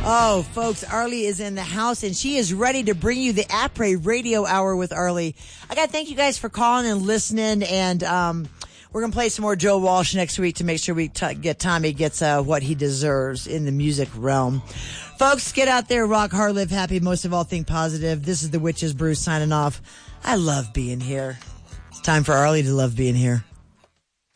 Oh, folks, Arlie is in the house, and she is ready to bring you the Après Radio Hour with Arlie. I got to thank you guys for calling and listening, and we're going to play some more Joe Walsh next week to make sure we get Tommy gets what he deserves in the music realm. Folks, get out there, rock hard, live happy, most of all, think positive. This is the Witch's Brew signing off. I love being here. It's time for Arlie to love being here.